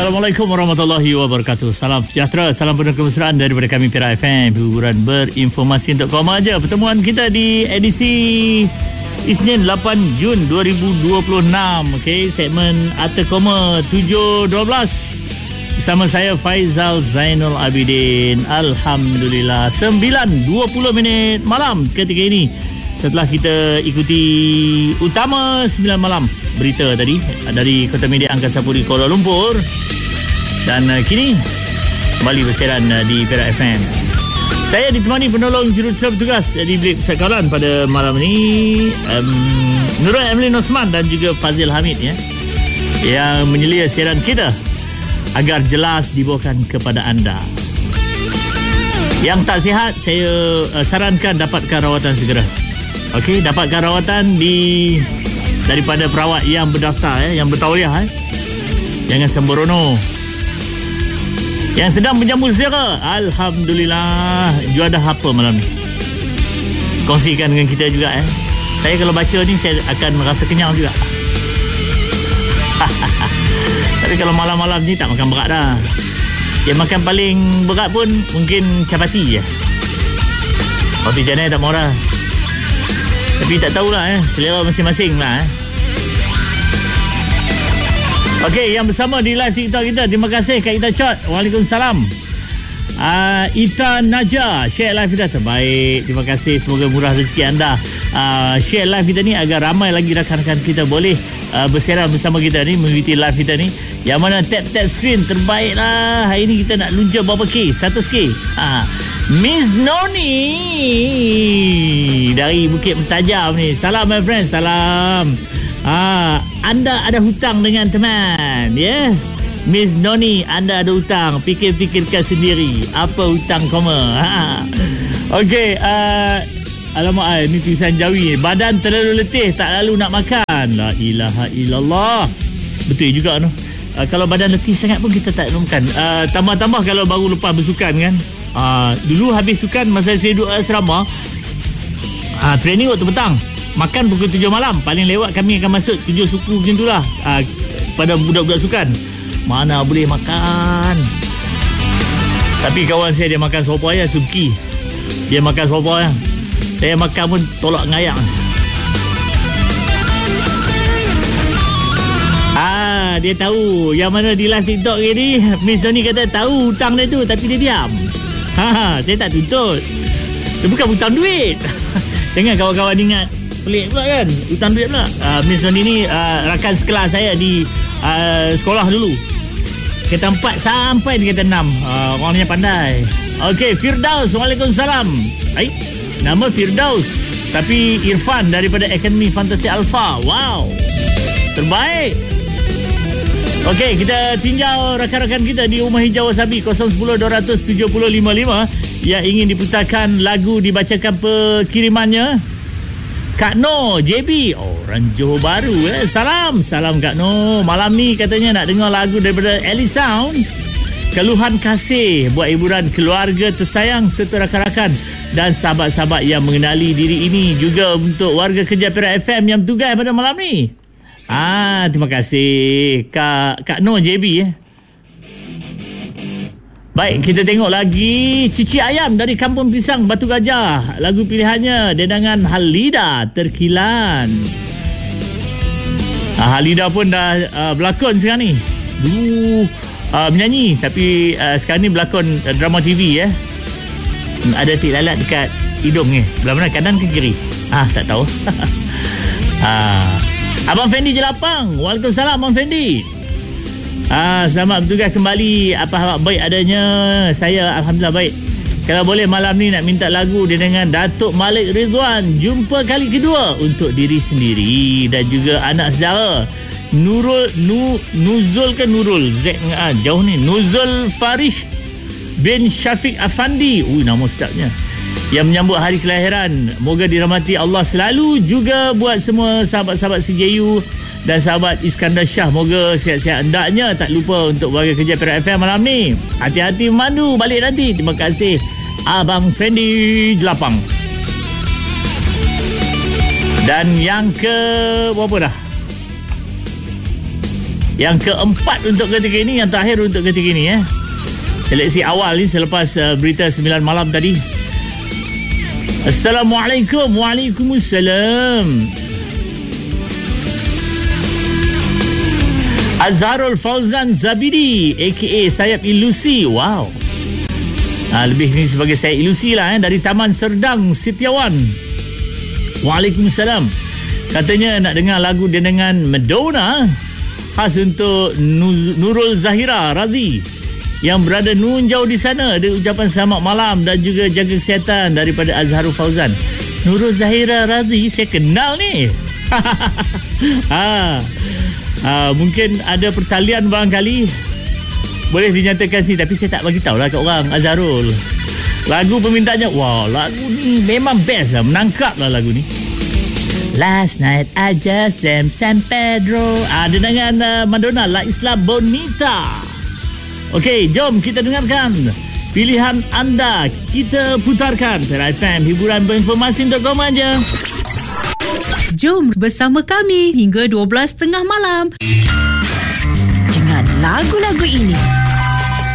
Assalamualaikum warahmatullahi wabarakatuh. Salam sejahtera, salam penuh kemesraan daripada kami Perak FM. Hiburan berinformasi untuk kau aja. Pertemuan kita di edisi Isnin 8 Jun 2026. Okey, segmen Atta Koma 7.12. Bersama saya Faizal Zainul Abidin. Alhamdulillah 9.20 malam ketika ini. Setelah kita ikuti utama 9 malam berita tadi dari Kota Media Angkasa Puri Kuala Lumpur, dan kini kembali bersiaran di Perak FM. Saya ditemani penolong juruterang bertugas di Bilik Pusat Kawalan pada malam ini, Nurul Emlyn Osman dan juga Fazil Hamid ya, yang menyelia siaran kita agar jelas dibawakan kepada anda. Yang tak sihat saya sarankan dapatkan rawatan segera. Okey, dapatkan rawatan daripada perawat yang berdaftar yang bertauliah Jangan sembrono. Yang sedang menjamu segera, alhamdulillah, juada apa malam ni? Kongsikan dengan kita juga Saya kalau baca ni saya akan merasa kenyang juga. Tapi kalau malam-malam ni tak makan berat dah. Yang makan paling berat pun mungkin capati je. Roti canai tak murah. Tapi tak tahulah selera masing-masing lah Okey, yang bersama di live TikTok kita, terima kasih Kak Ita Chot. Waalaikumsalam. Ita Naja share live kita terbaik. Terima kasih, semoga murah rezeki anda. Share live kita ni agar ramai lagi rakan-rakan kita boleh bersiaran bersama kita ni, mengikuti live kita ni. Yang mana tap-tap screen terbaik lah. Hari ni kita nak luncur berapa K? 100K. Miss Noni dari Bukit Mentajam ni. Salam my friend, salam. Anda ada hutang dengan teman, ya? Miss Noni, anda ada hutang. Fikir-fikirkan sendiri. Apa hutang koma? Okey, alamak, ni tulisan Jawi. Badan terlalu letih, tak lalu nak makan. La ilaha illallah. Betul juga tu. Kalau badan letih sangat pun kita tak nak makan. Tambah-tambah kalau baru lepas bersukan kan. Dulu habis sukan masa saya duduk asrama, training waktu petang, makan pukul 7 malam. Paling lewat kami akan masuk 7 suku macam tu lah. Pada budak-budak sukan, mana boleh makan. Tapi kawan saya dia makan sopa ya, Subki. Dia makan sopa ya. Saya makan pun tolak ngayak. Dia tahu yang mana di live TikTok ni. Miss Doni kata tahu hutang dia tu, tapi dia diam. Saya tak tuntut. Dia bukan hutang duit. Jangan kawan-kawan ingat pelik pula kan, hutang duit pula. Miss Doni ni rakan sekelas saya di sekolah dulu. Kata 4 sampai dia kata 6. Orangnya pandai. Okey, Firdaus, waalaikumsalam. Nama Firdaus, tapi Irfan daripada Akademi Fantasi Alpha. Wow, terbaik. Okey, kita tinjau rakan-rakan kita di Rumah Hijau Wasabi 010-270-55 yang ingin diputarkan lagu, dibacakan perkirimannya. Kak No JB, orang Johor Bahru. Salam Kak No. Malam ni katanya nak dengar lagu daripada Alice Sound, Keluhan Kasih, buat hiburan keluarga tersayang serta rakan-rakan dan sahabat-sahabat yang mengenali diri ini. Juga untuk warga kerja Perak FM yang bertugas pada malam ni. Terima kasih Kak No JB. Baik, kita tengok lagi Cici Ayam dari Kampung Pisang Batu Gajah. Lagu pilihannya Dendangan Halida Terkilan. Halida pun dah berlakon sekarang ni. Dulu menyanyi, tapi sekarang ni berlakon drama TV Ada tik lalat dekat hidung ni. Belah mana, kanan ke kiri? Tak tahu. Abang Fendi Jelapang, waalaikumsalam Abang Fendi. Selamat bertugas kembali. Apa hal baik adanya? Saya alhamdulillah baik. Kalau boleh malam ni nak minta lagu dengan Datuk Malik Ridwan, Jumpa Kali Kedua, untuk diri sendiri dan juga anak saudara Nuzul ke Nurul jauh ni, Nuzul Farish bin Syafiq Afandi. Nama sedapnya, yang menyambut hari kelahiran. Moga dirahmati Allah selalu. Juga buat semua sahabat-sahabat CJU dan sahabat Iskandar Shah, moga sihat-sihat. Hendaknya tak lupa untuk warga kerja Perak FM malam ni. Hati-hati memandu balik nanti. Terima kasih Abang Fendi Jelapang. Dan yang ke berapa dah? Yang keempat untuk ketika ini, yang terakhir untuk ketika ini ya. Seleksi awal ni selepas berita 9 malam tadi. Assalamualaikum. Waalaikumsalam. Azharul Fauzan Zabidi aka Sayap Ilusi. Wow. Lebih ni sebagai Sayap Ilusi lah dari Taman Serdang Setiawan. Waalaikumsalam. Katanya nak dengar lagu dengan Madonna khas untuk Nurul Zahira Razi yang berada nun jauh di sana. Ada ucapan selamat malam dan juga jaga kesihatan daripada Azharul Fauzan. Nurul Zahira Razi saya kenal ni. Mungkin ada pertalian barangkali, boleh dinyatakan sini, tapi saya tak bagi tahu lah kat orang. Azharul, lagu permintaannya, wow, lagu ni memang best lah, menangkap lah lagu ni. Last night I just dreamt San Pedro. Dengan Madonna, La Isla Bonita. Okey, jom kita dengarkan pilihan anda. Kita putarkan Pera FM, hiburan berinformasi.com aja. Jom bersama kami hingga 12:30 malam dengan lagu-lagu ini.